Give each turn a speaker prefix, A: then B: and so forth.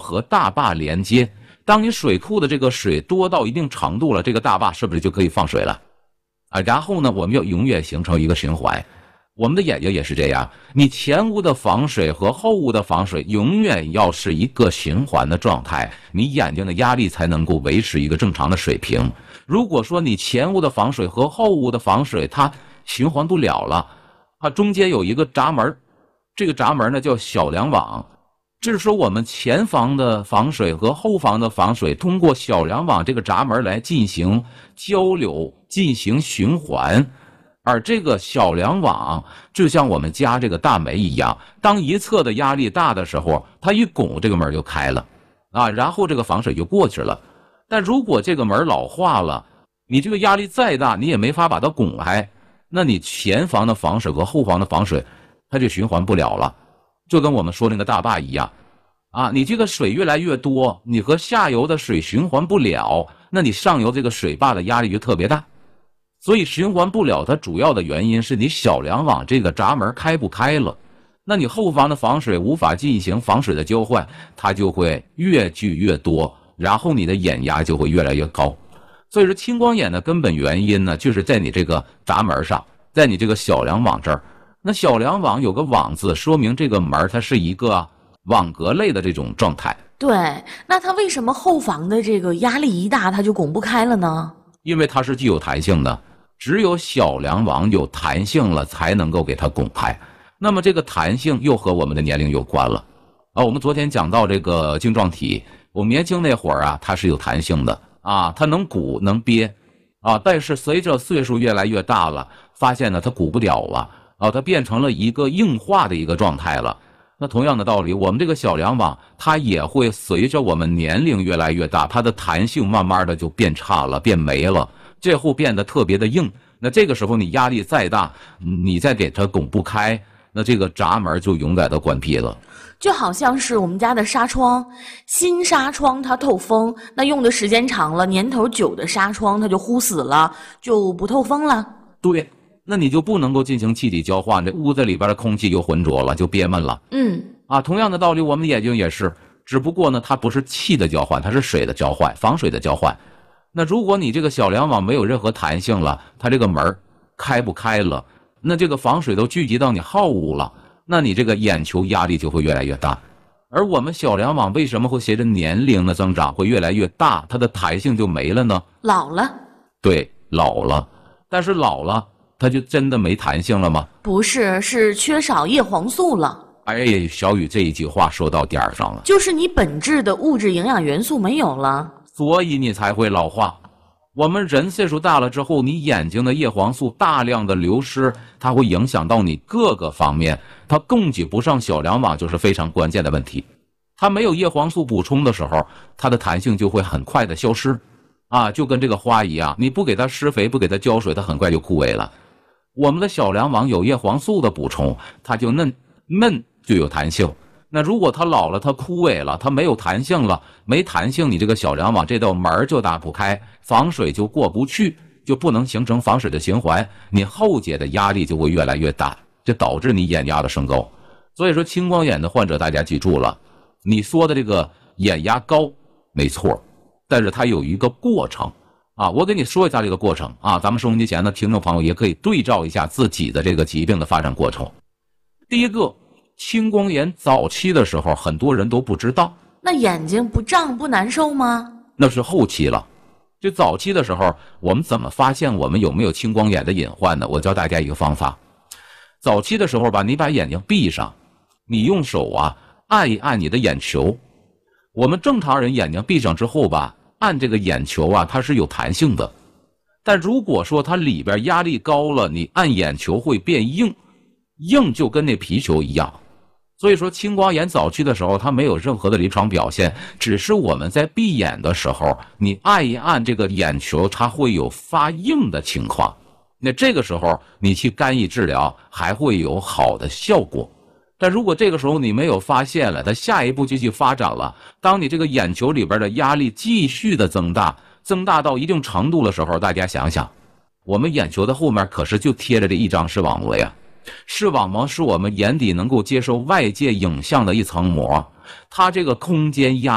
A: 和大坝连接。当你水库的这个水多到一定程度了，这个大坝是不是就可以放水了？然后呢，我们要永远形成一个循环。我们的眼睛也是这样，你前屋的防水和后屋的防水永远要是一个循环的状态，你眼睛的压力才能够维持一个正常的水平。如果说你前屋的防水和后屋的防水它循环不了了，它中间有一个闸门，这个闸门呢叫小梁网，这是说我们前房的防水和后房的防水通过小梁网这个闸门来进行交流，进行循环。而这个小梁网就像我们家这个大门一样，当一侧的压力大的时候，它一拱这个门就开了然后这个防水就过去了。但如果这个门老化了，你这个压力再大，你也没法把它拱开，那你前房的防水和后房的防水它就循环不了了。就跟我们说那个大坝一样你这个水越来越多，你和下游的水循环不了，那你上游这个水坝的压力就特别大。所以循环不了，它主要的原因是你小梁网这个闸门开不开了，那你后方的防水无法进行防水的交换，它就会越聚越多，然后你的眼压就会越来越高。所以说青光眼的根本原因呢，就是在你这个闸门上，在你这个小梁网这儿。那小梁网有个网字，说明这个门它是一个网格类的这种状态。
B: 对，那它为什么后防的这个压力一大它就拱不开了呢？
A: 因为它是具有弹性的，只有小梁网有弹性了才能够给它拱开。那么这个弹性又和我们的年龄有关了我们昨天讲到这个晶状体，我们年轻那会儿它是有弹性的它能鼓能憋但是随着岁数越来越大了，发现呢它鼓不了了它变成了一个硬化的一个状态了。那同样的道理，我们这个小梁网它也会随着我们年龄越来越大，它的弹性慢慢的就变差了，变没了，最后变得特别的硬。那这个时候你压力再大，你再给它拱不开，那这个闸门就永远的关闭了。
B: 就好像是我们家的纱窗，新纱窗它透风，那用的时间长了，年头久的纱窗它就呼死了，就不透风了。
A: 对，那你就不能够进行气体交换，这屋子里边的空气就浑浊了，就憋闷了。同样的道理，我们的眼睛也是，只不过呢，它不是气的交换，它是水的交换，防水的交换。那如果你这个小梁网没有任何弹性了，它这个门开不开了，那这个防水都聚集到你后屋了，那你这个眼球压力就会越来越大。而我们小梁网为什么会随着年龄的增长会越来越大，它的弹性就没了呢？
B: 老了。
A: 对，老了。但是老了它就真的没弹性了吗？
B: 不是，是缺少叶黄素了。
A: 小雨这一句话说到点儿上了，
B: 就是你本质的物质营养元素没有了，
A: 所以你才会老化。我们人岁数大了之后，你眼睛的叶黄素大量的流失，它会影响到你各个方面，它供给不上小梁网就是非常关键的问题。它没有叶黄素补充的时候，它的弹性就会很快的消失就跟这个花一样，你不给它施肥，不给它浇水，它很快就枯萎了。我们的小梁网有叶黄素的补充，它就嫩就有弹性。那如果它老了，它枯萎了，它没有弹性了，没弹性，你这个小梁网这道门就打不开，防水就过不去，就不能形成防水的循环，你后节的压力就会越来越大，就导致你眼压的升高。所以说青光眼的患者大家记住了，你说的这个眼压高没错，但是它有一个过程我给你说一下这个过程咱们收音机前的听众朋友也可以对照一下自己的这个疾病的发展过程。第一个，青光眼早期的时候很多人都不知道。
B: 那眼睛不胀不难受吗？
A: 那是后期了。就早期的时候，我们怎么发现我们有没有青光眼的隐患呢？我教大家一个方法。早期的时候吧，你把眼睛闭上，你用手按一按你的眼球。我们正常人眼睛闭上之后吧，按这个眼球它是有弹性的。但如果说它里边压力高了，你按眼球会变硬，硬就跟那皮球一样。所以说青光眼早期的时候它没有任何的临床表现，只是我们在闭眼的时候，你按一按这个眼球，它会有发硬的情况。那这个时候你去干预治疗还会有好的效果。但如果这个时候你没有发现了，它下一步就去发展了。当你这个眼球里边的压力继续的增大到一定程度的时候，大家想想，我们眼球的后面可是就贴着这一张视网膜呀。视网膜是我们眼底能够接受外界影像的一层膜，它这个空间压